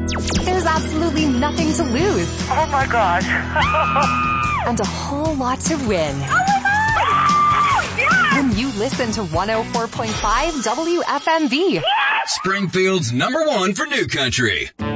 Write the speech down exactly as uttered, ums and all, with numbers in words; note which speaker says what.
Speaker 1: There's absolutely nothing to lose.
Speaker 2: Oh my gosh.
Speaker 1: And a whole lot to win.
Speaker 2: Oh my God! Yes!
Speaker 1: When you listen to one oh four point five W F M V.
Speaker 3: Springfield's number one for new country.